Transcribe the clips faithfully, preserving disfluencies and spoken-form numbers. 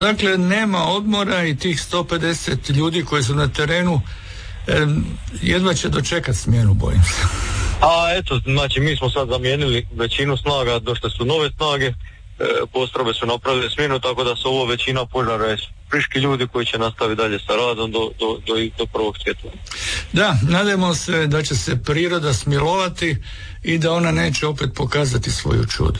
Dakle, nema odmora i tih sto pedeset ljudi koji su na terenu eh, jedva će dočekati smjenu, bojim se. A eto, znači mi smo sad zamijenili većinu snaga, došle su nove snage, e, postrojbe su napravile smjenu, tako da su ovo većina požara je friški ljudi koji će nastaviti dalje sa radom do, do, do, do prvog svjetla. Da, nadamo se da će se priroda smilovati i da ona neće opet pokazati svoju čudu.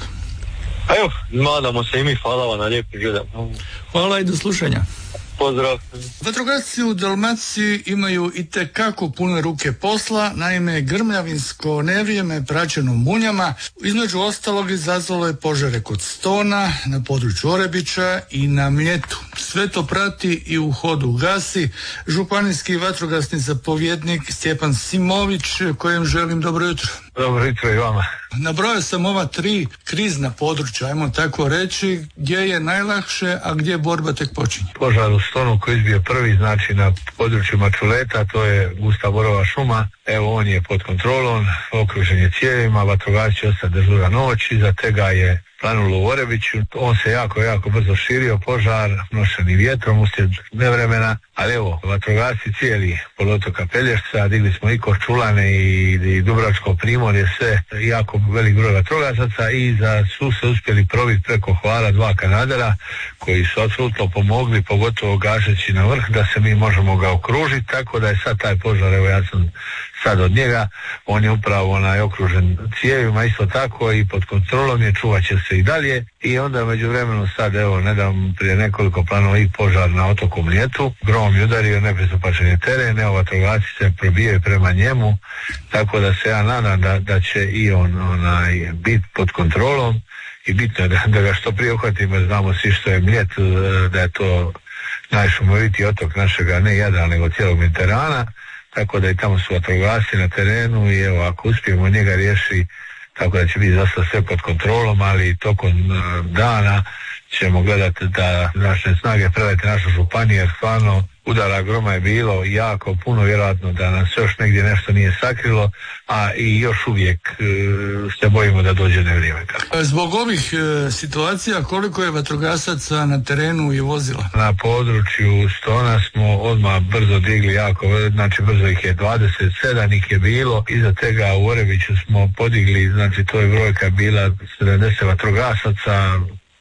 A evo, nadamo se i mi, hvala vam na lijepim ljudima. Hvala i do slušanja. Pozdrav. Vatrogasci u Dalmaciji imaju itekako pune ruke posla, naime grmljavinsko nevrijeme praćeno munjama između ostalog izazvalo je požare kod Stona, na području Orebića i na Mljetu. Sve to prati i u hodu gasi županijski vatrogasni zapovjednik Stjepan Simović, kojem želim dobro jutro. Dobro jutro i vama. Nabrojao sam ova tri krizna područja, ajmo tako reći, gdje je najlakše, a gdje borba tek počinje. Požar u Stonu koji izbio prvi, znači na području Mačuleta, to je gusta borova šuma. Evo, on je pod kontrolom, okružen je cijevima, vatrogasci ostali dežura noć, iza tega je planulo u Orebiću. On se jako, jako brzo širio, požar, nošeni vjetrom uslijed nevremena, ali evo, vatrogasci cijeli poluotoka Pelješca, digli smo i Korčulane i, i Dubrovačko primorje, sve jako velik broj vatrogasaca i za su se uspjeli probiti preko Hvara dva kanadera koji su apsolutno pomogli, pogotovo gašeći na vrh, da se mi možemo ga okružiti, tako da je sad taj požar, evo ja sam sad od njega, on je upravo onaj okružen cijevima isto tako i pod kontrolom je, čuvat će se i dalje i onda međuvremeno sad evo nedam prije nekoliko planova i požar na otoku Mljetu, grom je udario nepristupačan je teren, evo vatrogasci se probijaju prema njemu, tako da se ja nadam da, da će i on onaj biti pod kontrolom i bitno je da, da ga što prije uhvatimo, znamo svi što je Mljet, da je to najšumovitiji otok našega ne Jadrana nego cijelog Mediterana, tako da i tamo su vatrogasci na terenu i evo ako uspijemo njega riješi, tako da će biti zaista sve pod kontrolom, ali tokom dana ćemo gledati da naše snage predajte našu županiju, jer stvarno udara groma je bilo jako puno, vjerojatno da nas još negdje nešto nije sakrilo, a i još uvijek e, se bojimo da dođe nevrijeme. Zbog ovih e, situacija koliko je vatrogasaca na terenu i vozila? Na području Stona smo odmah brzo digli jako, znači brzo ih je dvadeset sedam ih je bilo, iza tega u Orebiću smo podigli, znači to je brojka bila sedamdeset vatrogasaca,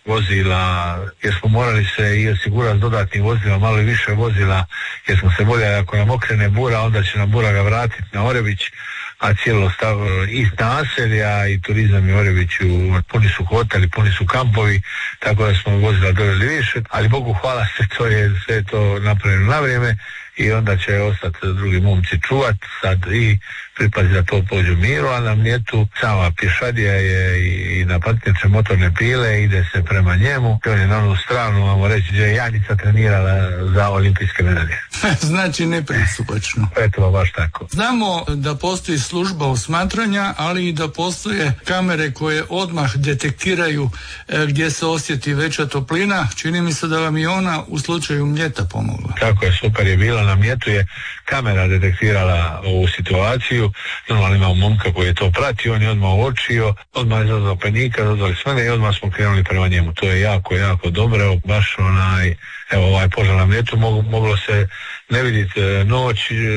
vozila, jer smo morali se i osigurati s dodatnim vozilima, malo i više vozila, jer smo se boljeli ako nam okrene bura, onda će nam bura ga vratiti na Orebić, a cijelo stav i naselja i turizam i Orebiću, puni su hoteli, puni su kampovi, tako da smo vozila doveli više, ali Bogu hvala se to je sve to napravljeno na vrijeme i onda će ostati drugi momci čuvat sad i pripaziti da to pođu miru, a na Mljetu sama pješadija je i, i na patnjače motorne pile, ide se prema njemu, on je na onu stranu, vamo reći, gdje je Janica trenirala za olimpijske medalje. Znači nepristupačno. Eto, baš tako. Znamo da postoji služba osmatranja, ali i da postoje kamere koje odmah detektiraju e, gdje se osjeti veća toplina. Čini mi se da vam i ona u slučaju Mljeta pomogla. Tako je, super je bila. Na Mljetu je kamera detektirala ovu situaciju. Normalno imamo momka koji je to pratio, on je odmah uočio, odmah je izazvao panika, izazvali sve i odmah smo krenuli prema njemu. To je jako, jako dobro, evo, baš onaj, evo ovaj požar na Mljetu, moglo, moglo se ne vidjeti noć,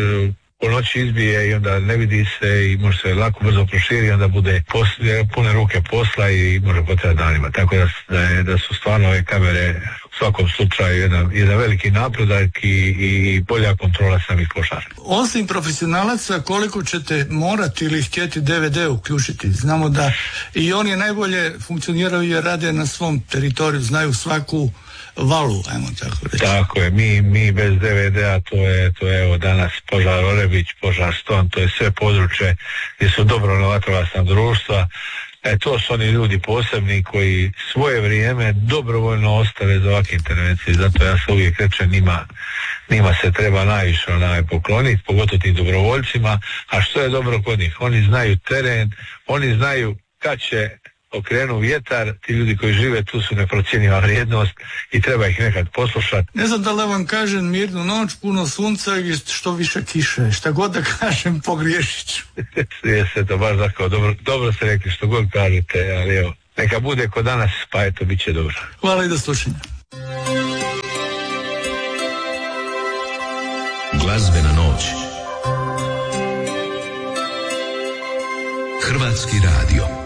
po noći izbije i onda ne vidi se i može se lako brzo proširi, onda bude posle, pune ruke posla i može potrati danima. Tako da, da, je, da su stvarno ove kamere u svakom slučaju jedan, jedan veliki napredak i, i bolja kontrola samih požara. Osim profesionalaca, koliko ćete morati ili htjeti D V D uključiti? Znamo da i oni najbolje funkcioniraju jer rade na svom teritoriju, znaju svaku valu, ajmo tako reći. Tako je, mi, mi bez D V D-a, to je, to je evo danas požar Orebić, požar Ston, to je sve područje gdje su dobrovoljna vatrogasna društva. E, to su oni ljudi posebni koji svoje vrijeme dobrovoljno ostave za ovakve intervencije, zato ja se uvijek rečem njima, njima se treba najviše onaj pokloniti, pogotovo tim dobrovoljcima, a što je dobro kod njih? Oni znaju teren, oni znaju kad će okrenu vjetar, ti ljudi koji žive tu su neprocjenjiva vrijednost i treba ih nekad poslušati. Ne znam da li vam kažem mirnu noć, puno sunca i što više kiše, šta god da kažem pogriješit ću. Jeste to baš tako, dobro, dobro ste rekli što god kažete, ali evo, neka bude ko danas, pa eto, bit će dobro. Hvala i do slušanja. Glazbena noć. Hrvatski radio.